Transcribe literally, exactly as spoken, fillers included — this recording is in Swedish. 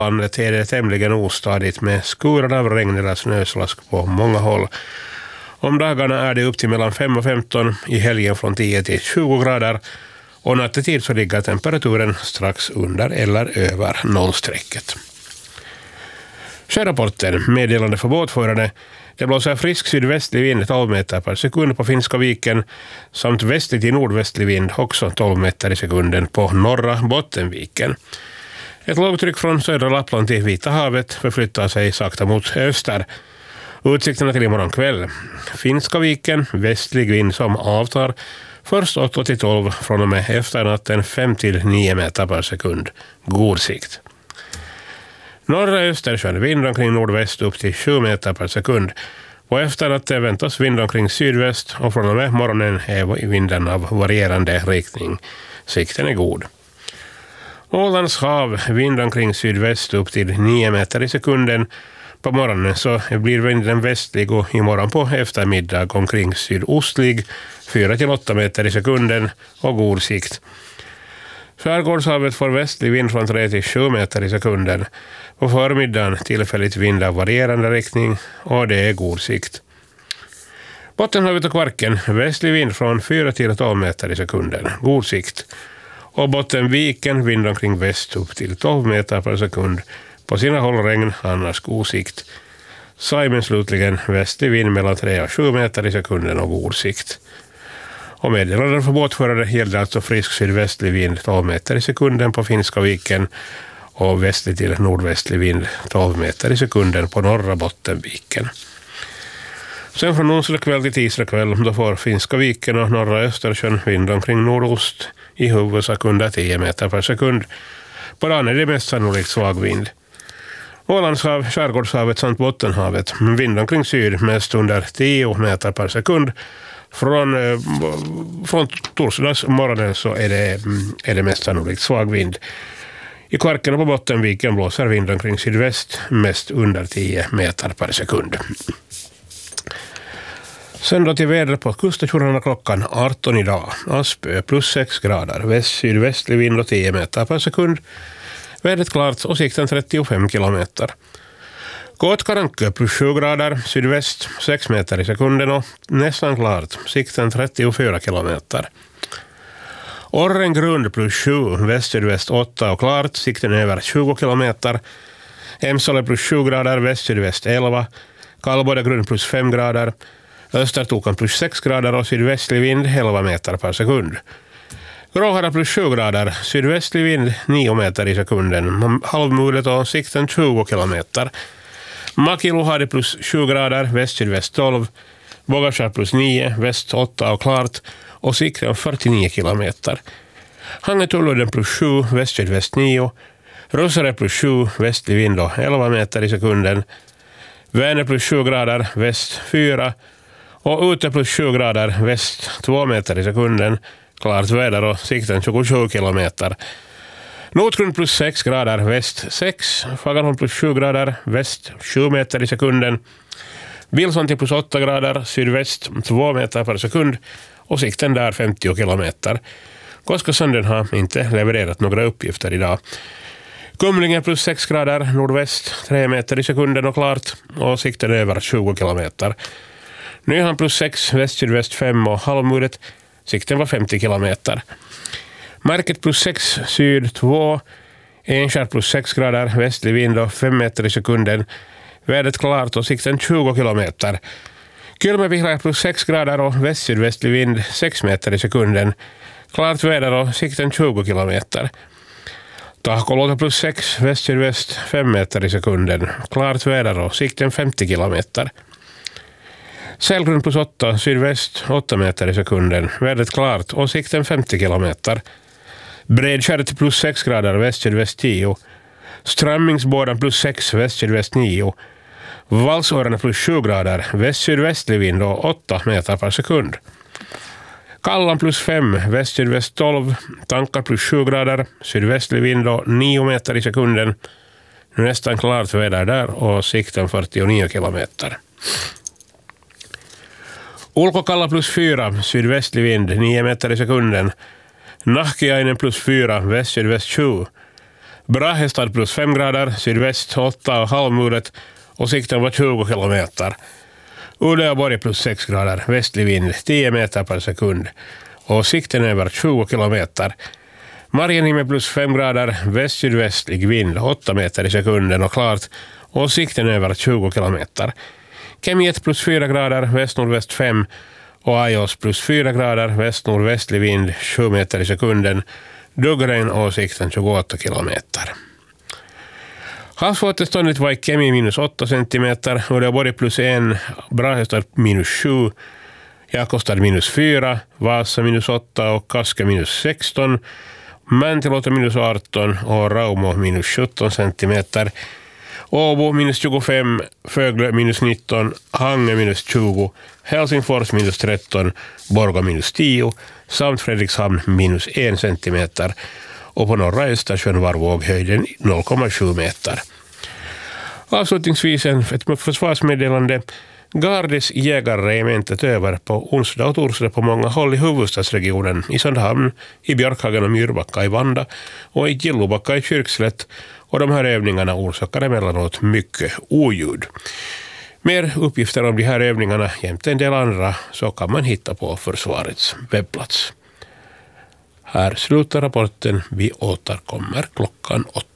landet är det tämligen ostadigt med skurar av regn eller snöslask på många håll. Om dagarna är det upp till mellan fem och femton, i helgen från tio till tjugo grader och nattetid så ligger temperaturen strax under eller över nollstrecket. Sjörapporten, meddelande för båtförare. Det blåser frisk sydvästlig vind tolv meter per sekund på Finska viken samt västlig till nordvästlig vind också tolv meter i sekunden på norra Bottenviken. Ett lågtryck från södra Lappland till Vita havet förflyttar sig sakta mot öster. Utsikterna till imorgon kväll. Finska viken, västlig vind som avtar. Först åtta till tolv, från och med efternatten fem till nio meter per sekund. God sikt. Norra Östersjön, vind omkring nordväst upp till sju meter per sekund. På efternatten väntas vind omkring sydväst och från och med morgonen är vinden av varierande riktning. Sikten är god. Ålands hav, vind omkring sydväst upp till nio meter i sekunden. På morgonen så blir vinden västlig och imorgon på eftermiddag omkring sydostlig fyra till åtta meter i sekunden och god sikt. Skärgårdshavet får västlig vind från tre till sju meter i sekunden. På förmiddagen tillfälligt vind av varierande riktning och det är god sikt. Bottenhavet och Kvarken, västlig vind från fyra till tolv meter i sekunden. God sikt. Och Bottenviken, vind omkring väst upp till tolv meter per sekund. På sina håll regn, annars god sikt. Saimen slutligen, västlig vind mellan tre och sju meter i sekunden och god sikt. Och meddelanden för båtförare gällde alltså frisk sydvästlig vind tolv meter i sekunden på Finska viken och västlig till nordvästlig vind tolv meter i sekunden på norra Bottenviken. Sen från onsdag kväll till tisdag kväll då får Finska viken och norra Östersjön vind omkring nordost i huvudsak under tio meter per sekund. På dagen är det mest sannolikt svag vind. Ålandshav, Skärgårdshavet samt Bottenhavet, vind omkring syd mest under tio meter per sekund. Från, från torsdags morgonen så är det, är det mest sannolikt svag vind. I Kvarken och på Bottenviken blåser vind omkring sydväst mest under tio meter per sekund. Sen då till väder på kuststationerna klockan arton idag. Aspö plus sex grader, väst-sydvästlig vind och tio meter per sekund. Vädret klart och sikten trettiofem kilometer. Kåtkarankö plus sju grader, sydväst sex meter i sekunden och nästan klart, sikten trettiofyra kilometer. Orrengrund plus sju, väst-sydväst åtta och klart, sikten över tjugo kilometer. Emsale plus sju grader, väst-sydväst elva. Kallbodagrund plus fem grader. Östertokan plus sex grader och sydvästlig vind elva meter per sekund. Gråhara plus sju grader, sydvästlig vind nio meter i sekunden. Halvmulet och sikten tjugo kilometer. Makiluhade plus sju grader, väst-sydväst tolv. Bågarskär plus nio, väst åtta och klart och sikten fyrtionio kilometer. Hangetulluden plus sju, väst-sydväst nio. Russare plus sju, västlig vind och elva meter i sekunden. Vänner plus sju grader, väst fyra. Och ute plus sju grader, väst två meter i sekunden. Klart väder och sikten tjugosju kilometer. Nordgrund plus sex grader, väst sex. Fagerholm plus sju grader, väst sju meter i sekunden. Wilson till plus åtta grader, sydväst två meter per sekund. Och sikten där femtio kilometer. Koskasanden har inte levererat några uppgifter idag. Kumlingen plus sex grader, nordväst tre meter i sekunden och klart. Och sikten över tjugo kilometer. Nyhamn plus sex, väst-sydväst fem och halvmuret. Sikten var femtio kilometer. Märket plus sex, syd två. Enskär plus sex grader, västlig vind och fem meter i sekunden. Vädret klart och sikten tjugo kilometer. Kylmävihra plus sex grader och väst-sydvästlig vind sex meter i sekunden. Klart väder och sikten tjugo kilometer. Tahkolåta plus sex, väst-sydväst fem meter i sekunden. Klart väder och sikten femtio kilometer. Sälgrund plus åtta, sydväst åtta meter i sekunden. Vädret klart och sikten femtio kilometer. Bredskäret plus sex grader, väst-sydväst tio. Strömmingsbådan plus sex, väst-sydväst nio. Valsårarna plus sju grader, väst-sydvästlig vind och åtta meter per sekund. Kallan plus fem, väst-sydväst tolv. Tankar plus sju grader, sydvästlig vind och nio meter i sekunden. Nästan klart väder där och sikten fyrtionio kilometer. Ulkokalla plus fyra, sydvästlig vind nio meter i sekunden. Nahkiainen plus fyra, väst-sydväst sju. Brahestad plus fem grader, sydväst åtta och halvmuret och sikten var tjugo kilometer. Uleåborg plus sex grader, västlig vind tio meter per sekund och sikten över tjugo kilometer. Marjenhimme plus fem grader, väst-sydvästlig vind åtta meter i sekunden och klart och sikten över tjugo kilometer. Kemiet plus fyra grader, väst-nordväst fem och Ajos plus fyra grader, väst-nordvästlig vind sju meter i sekunden. Duggregn och sikten tjugoåtta kilometer. Havsvatteståndet var i Kemi minus åtta centimeter, Uleåborg plus en, Brahestad minus sju, Jakobstad minus fyra, Vasa minus åtta och Kaska minus sexton, Mäntiluoto minus arton och Raumo minus sjutton centimeter. Åbo minus tjugofem, Fögle minus nitton, Hange minus tjugo, Helsingfors minus tretton, Borgå minus tio samt Fredrikshamn minus en centimeter. Och på norra Östersjön var våghöjden noll komma sju meter. Avslutningsvis ett försvarsmeddelande. Gardes jägarregementet över på onsdag och torsdag på många håll i huvudstadsregionen, i Sandhamn, i Björkhagen och Myrbacka i Vanda och i Gillobacka i Kyrkslätt, och de här övningarna orsakar emellanåt mycket oljud. Mer uppgifter om de här övningarna jämte en del andra så kan man hitta på försvarets webbplats. Här slutar rapporten, vi återkommer klockan åtta.